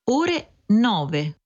ore 9.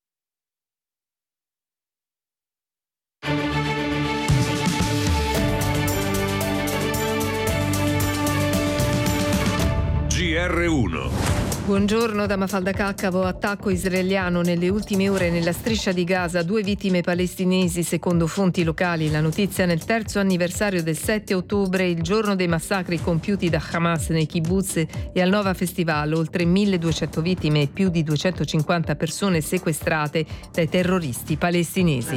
GR1. Buongiorno da Mafalda Caccavo. Attacco israeliano nelle ultime ore nella striscia di Gaza, 2 vittime palestinesi secondo fonti locali. La notizia nel terzo anniversario del 7 ottobre, il giorno dei massacri compiuti da Hamas nei kibbutz e al Nova Festival. Oltre 1200 vittime e più di 250 persone sequestrate dai terroristi palestinesi.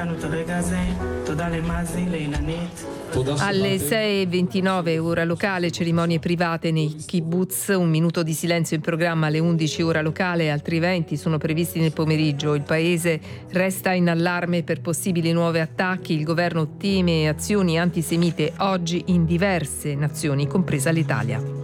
Alle 6:29 ora locale, cerimonie private nei kibbutz, un minuto di silenzio in programma alle 11 ora locale, altri eventi sono previsti nel pomeriggio. Il paese resta in allarme per possibili nuovi attacchi. Il governo teme azioni antisemite oggi in diverse nazioni, compresa l'Italia.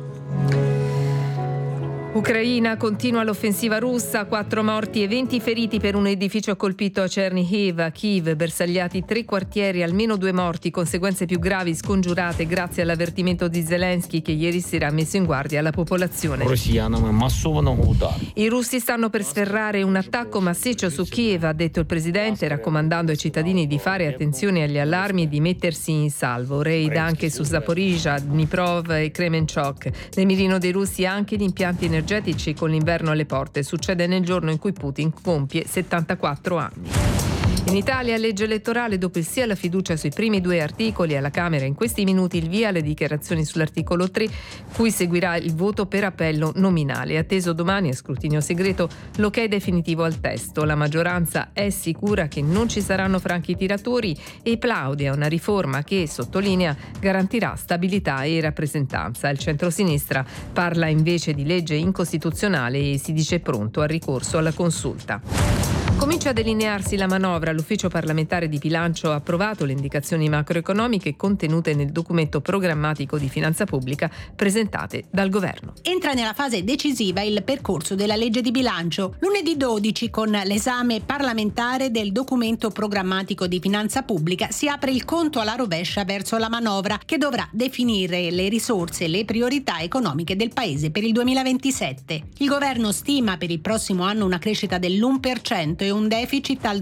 Ucraina, continua l'offensiva russa, 4 morti e 20 feriti per un edificio colpito a Chernihiv. A Kiev, bersagliati 3 quartieri, almeno 2 morti, conseguenze più gravi scongiurate grazie all'avvertimento di Zelensky che ieri sera ha messo in guardia la popolazione. I russi stanno per sferrare un attacco massiccio su Kiev, ha detto il presidente, raccomandando ai cittadini di fare attenzione agli allarmi e di mettersi in salvo. Raid anche su Zaporizhzhia, Dniprov e Kremenchuk. Nel mirino dei russi anche gli impianti energetici con l'inverno alle porte. Succede nel giorno in cui Putin compie 74 anni. In Italia, legge elettorale, dopo il sì alla fiducia sui primi 2 articoli, alla Camera in questi minuti il via alle dichiarazioni sull'articolo 3, cui seguirà il voto per appello nominale. Atteso domani a scrutinio segreto l'ok definitivo al testo. La maggioranza è sicura che non ci saranno franchi tiratori e plaude a una riforma che, sottolinea, garantirà stabilità e rappresentanza. Il centrosinistra parla invece di legge incostituzionale e si dice pronto al ricorso alla consulta. Comincia a delinearsi la manovra. L'Ufficio parlamentare di bilancio ha approvato le indicazioni macroeconomiche contenute nel documento programmatico di finanza pubblica presentate dal governo. Entra nella fase decisiva il percorso della legge di bilancio. Lunedì 12, con l'esame parlamentare del documento programmatico di finanza pubblica, si apre il conto alla rovescia verso la manovra che dovrà definire le risorse e le priorità economiche del Paese per il 2027. Il governo stima per il prossimo anno una crescita dell'1% e un deficit al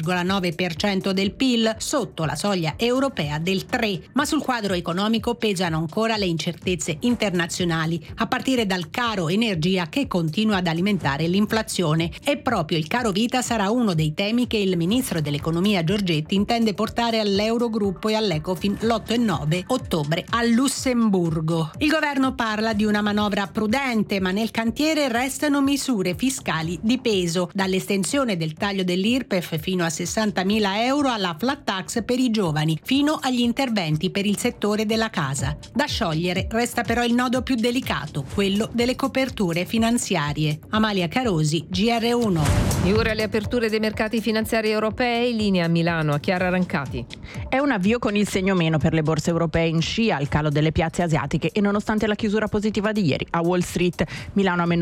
2,9% del PIL, sotto la soglia europea del 3%. Ma sul quadro economico pesano ancora le incertezze internazionali, a partire dal caro energia che continua ad alimentare l'inflazione. E proprio il caro vita sarà uno dei temi che il ministro dell'economia Giorgetti intende portare all'Eurogruppo e all'Ecofin l'8 e 9 ottobre a Lussemburgo. Il governo parla di una manovra prudente, ma nel cantiere restano misure fiscali di peso, dall'estensione del taglio dell'IRPEF fino a 60.000 euro alla flat tax per i giovani, fino agli interventi per il settore della casa. Da sciogliere resta però il nodo più delicato, quello delle coperture finanziarie. Amalia Carosi, GR1. E ora le aperture dei mercati finanziari europei, linea a Milano a Chiara Rancati. È un avvio con il segno meno per le borse europee in scia al calo delle piazze asiatiche e nonostante la chiusura positiva di ieri. A Wall Street Milano a meno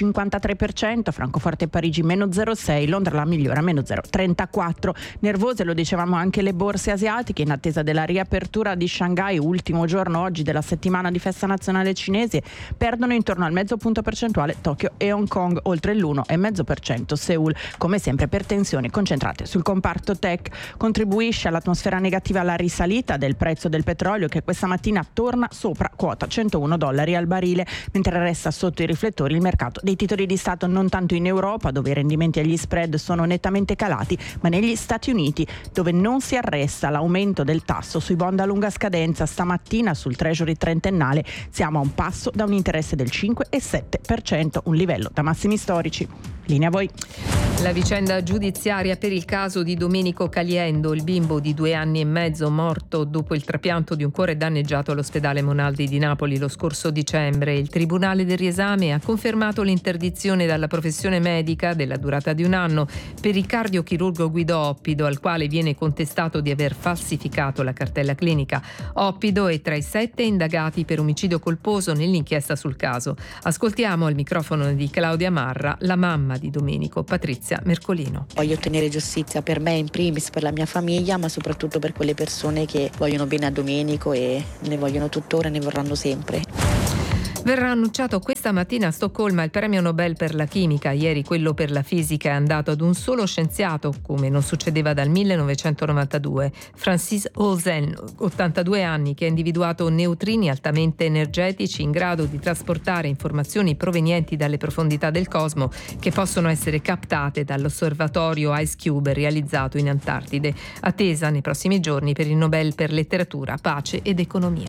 0,53%, Francoforte e Parigi meno 0,6%, Londra la migliore a meno 0,34%. Nervose, lo dicevamo, anche le borse asiatiche in attesa della riapertura di Shanghai, ultimo giorno oggi della settimana di festa nazionale cinese. Perdono intorno al mezzo punto percentuale Tokyo e Hong Kong, oltre l'1,5% Seoul. Come sempre per tensioni concentrate sul comparto tech. Contribuisce all'atmosfera negativa la risalita del prezzo del petrolio che questa mattina torna sopra quota $101 al barile, mentre resta sotto i riflettori il mercato dei titoli di Stato, non tanto in Europa dove i rendimenti agli spread sono nettamente calati, ma negli Stati Uniti dove non si arresta l'aumento del tasso sui bond a lunga scadenza. Stamattina sul Treasury trentennale siamo a un passo da un interesse del 5,7%, un livello da massimi storici. Linea a voi. La vicenda giudiziaria per il caso di Domenico Caliendo, il bimbo di 2 anni e mezzo morto dopo il trapianto di un cuore danneggiato all'ospedale Monaldi di Napoli lo scorso dicembre. Il Tribunale del riesame ha confermato l'interdizione dalla professione medica della durata di 1 anno per il cardiochirurgo Guido Oppido, al quale viene contestato di aver falsificato la cartella clinica. Oppido è tra i 7 indagati per omicidio colposo nell'inchiesta sul caso. Ascoltiamo al microfono di Claudia Marra la mamma di Domenico, Patrizia Mercolino. Voglio ottenere giustizia per me in primis, per la mia famiglia, ma soprattutto per quelle persone che vogliono bene a Domenico e ne vogliono tuttora e ne vorranno sempre. Verrà annunciato questa mattina a Stoccolma il premio Nobel per la chimica. Ieri quello per la fisica è andato ad un solo scienziato, come non succedeva dal 1992. Francis Olsen, 82 anni, che ha individuato neutrini altamente energetici in grado di trasportare informazioni provenienti dalle profondità del cosmo che possono essere captate dall'osservatorio IceCube realizzato in Antartide. Attesa nei prossimi giorni per il Nobel per letteratura, pace ed economia.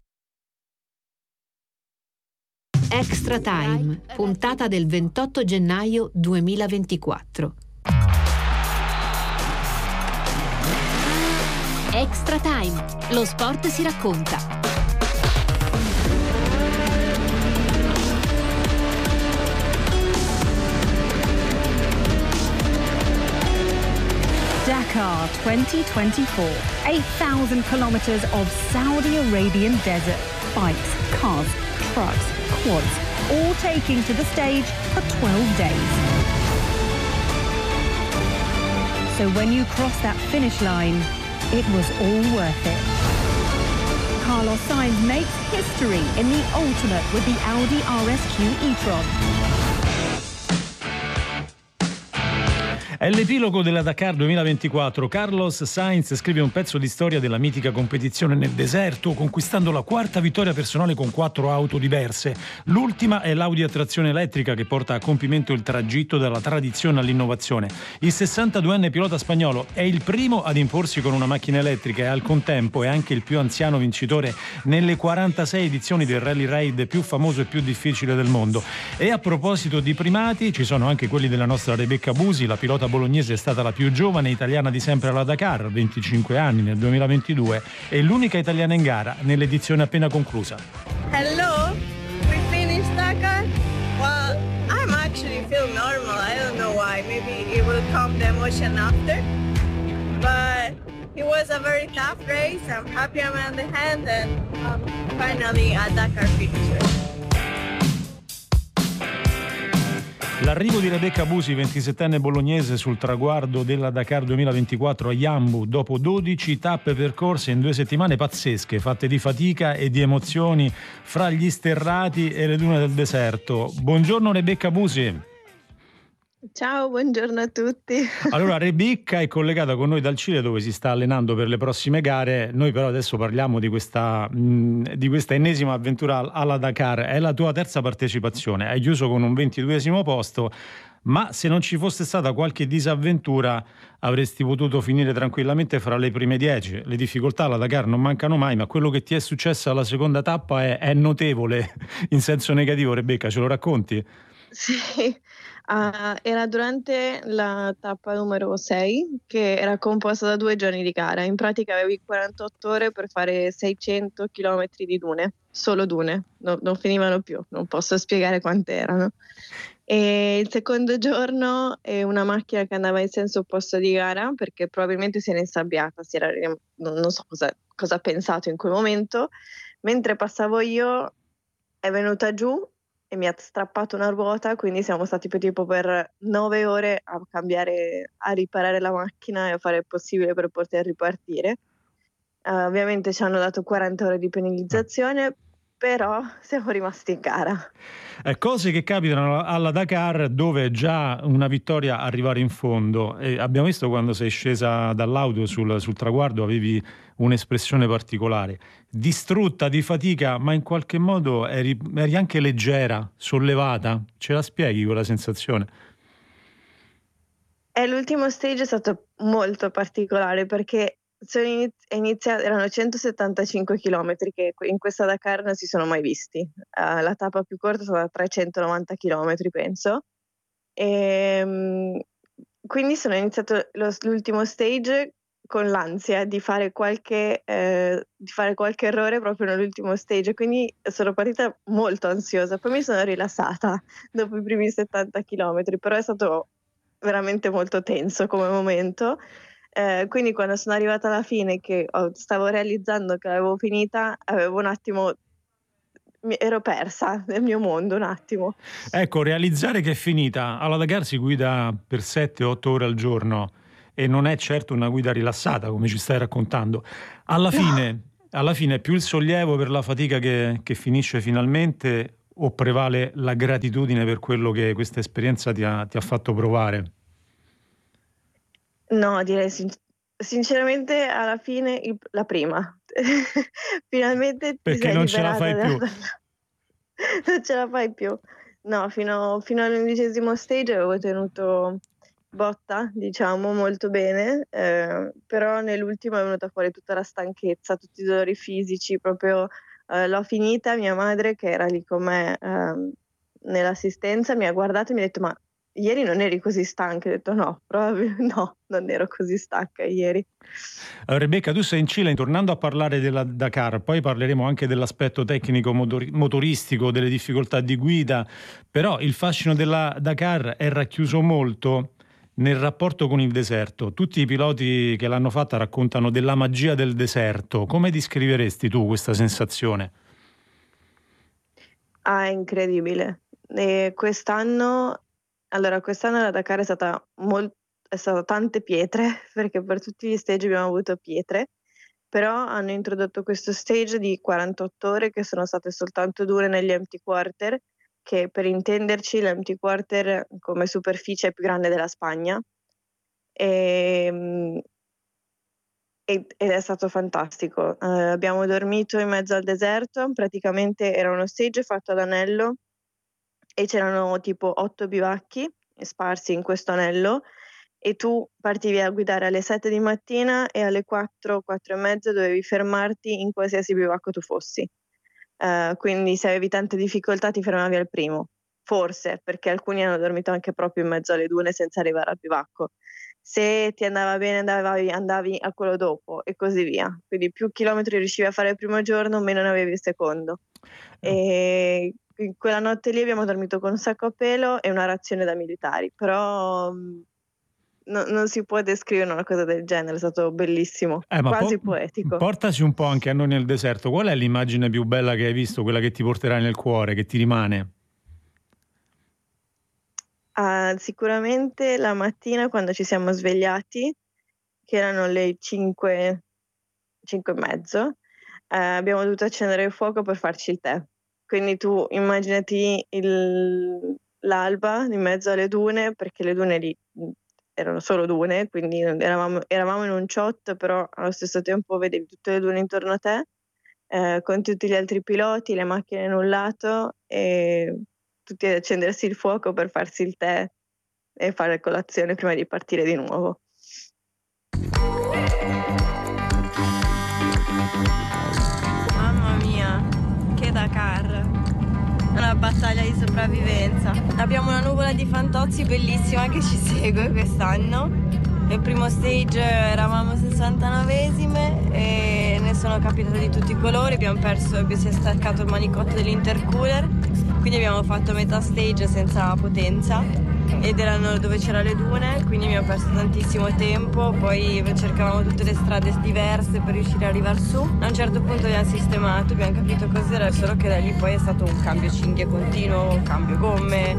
Extra Time, puntata del 28 gennaio 2024. Extra Time, lo sport si racconta. Dakar 2024, 8,000 kilometers of Saudi Arabian desert, bikes, cars, trucks, quads, all taking to the stage for 12 days. So when you cross that finish line, it was all worth it. Carlos Sainz makes history in the ultimate with the Audi RSQ e-tron. È l'epilogo della Dakar 2024. Carlos Sainz scrive un pezzo di storia della mitica competizione nel deserto, conquistando la quarta vittoria personale con 4 auto diverse. L'ultima è l'Audi a trazione elettrica che porta a compimento il tragitto dalla tradizione all'innovazione. Il 62enne pilota spagnolo è il primo ad imporsi con una macchina elettrica e al contempo è anche il più anziano vincitore nelle 46 edizioni del Rally Raid più famoso e più difficile del mondo. E a proposito di primati, ci sono anche quelli della nostra Rebecca Busi, la pilota bolognese è stata la più giovane italiana di sempre alla Dakar, 25 anni nel 2022, e l'unica italiana in gara nell'edizione appena conclusa. Hello, we finished Dakar. Well, I'm actually feel normal. I don't know why. Maybe it will come the emotion after. But it was a very tough race. I'm happy I'm on the hand and finally a Dakar finisher. L'arrivo di Rebecca Busi, 27enne bolognese, sul traguardo della Dakar 2024 a Jammu dopo 12 tappe percorse in 2 settimane pazzesche, fatte di fatica e di emozioni fra gli sterrati e le dune del deserto. Buongiorno Rebecca Busi. Ciao, buongiorno a tutti. Allora, Rebecca è collegata con noi dal Cile dove si sta allenando per le prossime gare. Noi però adesso parliamo di questa ennesima avventura alla Dakar. È la tua terza partecipazione, hai chiuso con un 22esimo posto, ma se non ci fosse stata qualche disavventura avresti potuto finire tranquillamente fra le prime 10. Le difficoltà alla Dakar non mancano mai, ma quello che ti è successo alla seconda tappa è notevole in senso negativo. Rebecca, ce lo racconti? Sì. Era durante la tappa numero 6 che era composta da 2 giorni di gara. In pratica avevi 48 ore per fare 600 km di dune, solo dune, non finivano più, non posso spiegare quante erano. E il secondo giorno è una macchina che andava in senso opposto di gara perché probabilmente si era insabbiata, non so cosa ha pensato in quel momento. Mentre passavo io è venuta giù e mi ha strappato una ruota, quindi siamo stati tipo per 9 ore a riparare la macchina e a fare il possibile per poter ripartire. Ovviamente ci hanno dato 40 ore di penalizzazione, però siamo rimasti in gara. Cose che capitano alla Dakar dove già una vittoria arrivare in fondo. E abbiamo visto quando sei scesa dall'auto sul traguardo avevi un'espressione particolare, distrutta di fatica, ma in qualche modo eri anche leggera, sollevata. Ce la spieghi quella sensazione? L'ultimo stage è stato molto particolare perché erano 175 km che in questa Dakar non si sono mai visti. La tappa più corta è stata 390 km, penso. Quindi sono iniziato l'ultimo stage con l'ansia di fare qualche errore proprio nell'ultimo stage, quindi sono partita molto ansiosa. Poi mi sono rilassata dopo i primi 70 km, però è stato veramente molto tenso come momento. Quindi quando sono arrivata alla fine che stavo realizzando che l'avevo finita, avevo un attimo, ero persa nel mio mondo un attimo. Ecco, realizzare che è finita. Alla Dakar si guida per 7-8 ore al giorno e non è certo una guida rilassata come ci stai raccontando. Alla fine più il sollievo per la fatica che finisce finalmente o prevale la gratitudine per quello che questa esperienza ti ha fatto provare? No, direi sinceramente alla fine la prima. Finalmente ti Perché sei non ce la liberata fai più. Non ce la fai più. No, fino all'11° stage avevo tenuto botta, diciamo, molto bene, però nell'ultimo è venuta fuori tutta la stanchezza, tutti i dolori fisici, proprio, l'ho finita, mia madre che era lì con me, nell'assistenza mi ha guardato e mi ha detto: "Ma ieri non eri così stanca?" Ho detto: "No, no, non ero così stanca ieri." Allora, Rebecca, tu sei in Cile, tornando a parlare della Dakar, poi parleremo anche dell'aspetto tecnico motoristico, delle difficoltà di guida, però il fascino della Dakar è racchiuso molto nel rapporto con il deserto. Tutti i piloti che l'hanno fatta raccontano della magia del deserto. Come descriveresti tu questa sensazione? Ah, è incredibile. Quest'anno la Dakar è stata tante pietre, perché per tutti gli stage abbiamo avuto pietre, però hanno introdotto questo stage di 48 ore che sono state soltanto 2 negli empty quarter, che per intenderci l'empty quarter come superficie è più grande della Spagna. Ehm ed è stato fantastico. Abbiamo dormito in mezzo al deserto, praticamente era uno stage fatto ad anello e c'erano tipo 8 bivacchi sparsi in questo anello e tu partivi a guidare alle 7 di mattina e alle 4, 4 e mezza dovevi fermarti in qualsiasi bivacco tu fossi. Quindi se avevi tante difficoltà ti fermavi al primo. Forse, perché alcuni hanno dormito anche proprio in mezzo alle dune senza arrivare al bivacco. Se ti andava bene andavi a quello dopo e così via. Quindi più chilometri riuscivi a fare il primo giorno, meno ne avevi il secondo. In quella notte lì abbiamo dormito con un sacco a pelo e una razione da militari, però non si può descrivere una cosa del genere, è stato bellissimo, Ma quasi poetico. portaci un po' anche a noi nel deserto. Qual è l'immagine più bella che hai visto, quella che ti porterai nel cuore, che ti rimane? Sicuramente la mattina quando ci siamo svegliati, che erano le 5, 5 e mezzo, abbiamo dovuto accendere il fuoco per farci il tè. Quindi tu immaginati l'alba in mezzo alle dune, perché le dune lì erano solo dune, quindi eravamo in un ciotto, però allo stesso tempo vedevi tutte le dune intorno a te, con tutti gli altri piloti, le macchine in un lato e tutti ad accendersi il fuoco per farsi il tè e fare colazione prima di partire di nuovo. Mamma mia, che Dakar! Una battaglia di sopravvivenza. Abbiamo una nuvola di fantozzi bellissima che ci segue quest'anno. Nel primo stage eravamo 69esime e ne sono capitate di tutti i colori. Si è staccato il manicotto dell'intercooler, quindi abbiamo fatto metà stage senza potenza ed erano dove c'erano le dune, quindi abbiamo perso tantissimo tempo. Poi cercavamo tutte le strade diverse per riuscire ad arrivare su. A un certo punto abbiamo sistemato, abbiamo capito cos'era, solo che da lì poi è stato un cambio cinghie continuo, cambio gomme.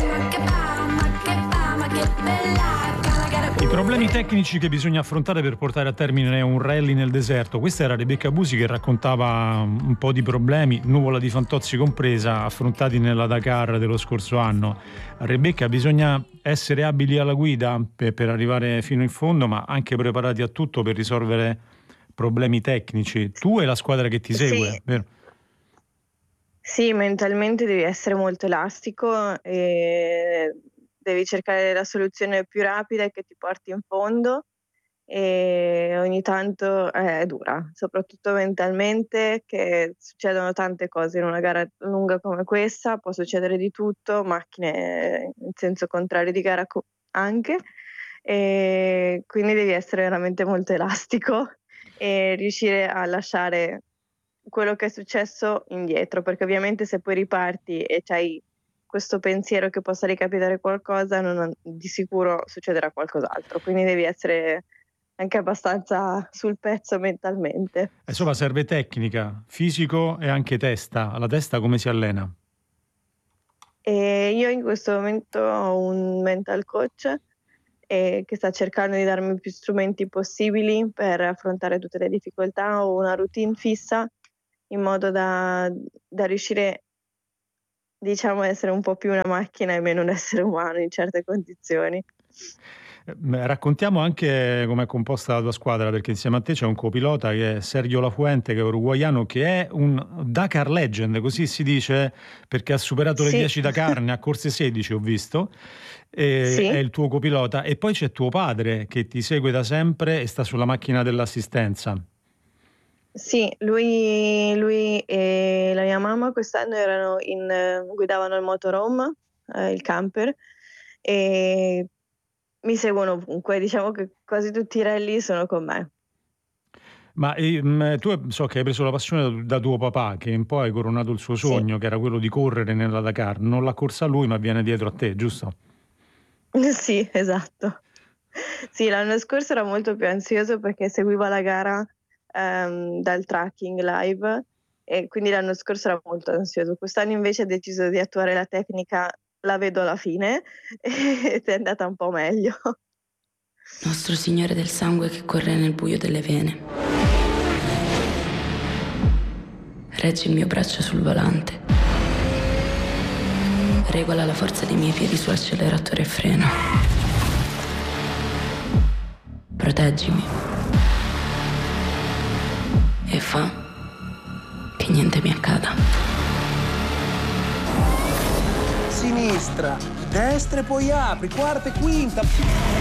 I problemi tecnici che bisogna affrontare per portare a termine un rally nel deserto. Questa era Rebecca Busi che raccontava un po' di problemi, nuvola di fantozzi compresa, affrontati nella Dakar dello scorso anno. Rebecca, bisogna essere abili alla guida per arrivare fino in fondo, ma anche preparati a tutto per risolvere problemi tecnici. Tu e la squadra che ti segue, Sì. vero? Sì, mentalmente devi essere molto elastico e devi cercare la soluzione più rapida e che ti porti in fondo e ogni tanto è dura, soprattutto mentalmente, che succedono tante cose in una gara lunga come questa, può succedere di tutto, macchine in senso contrario di gara anche, e quindi devi essere veramente molto elastico e riuscire a lasciare quello che è successo indietro, perché ovviamente se poi riparti e c'hai questo pensiero che possa ricapitare qualcosa, di sicuro succederà qualcos'altro, quindi devi essere anche abbastanza sul pezzo mentalmente. Insomma, serve tecnica, fisico e anche testa. La testa come si allena? E io in questo momento ho un mental coach che sta cercando di darmi più strumenti possibili per affrontare tutte le difficoltà. Ho una routine fissa in modo da riuscire diciamo essere un po' più una macchina e meno un essere umano in certe condizioni. Raccontiamo anche com'è composta la tua squadra, perché insieme a te c'è un copilota che è Sergio Lafuente, che è uruguaiano, che è un Dakar Legend, così si dice, perché ha superato le 10 Dakar, ne ha corse 16 ho visto, è il tuo copilota. E poi c'è tuo padre che ti segue da sempre e sta sulla macchina dell'assistenza. Sì, lui e la mia mamma quest'anno guidavano il motorhome, il camper, e mi seguono ovunque, diciamo che quasi tutti i rally sono con me. Ma tu so che hai preso la passione da tuo papà, che un po' hai coronato il suo sogno, che era quello di correre nella Dakar. Non l'ha corsa lui, ma viene dietro a te, giusto? Sì, esatto. Sì, l'anno scorso era molto più ansioso perché seguiva la gara dal tracking live, e quindi l'anno scorso era molto ansioso. Quest'anno invece ha deciso di attuare la tecnica "la vedo alla fine" ed è andata un po' meglio. Nostro Signore del sangue che corre nel buio delle vene, reggi il mio braccio sul volante, regola la forza dei miei piedi sull'acceleratore e freno, proteggimi e fa che niente mi accada. Sinistra, destra e poi apri, quarta e quinta.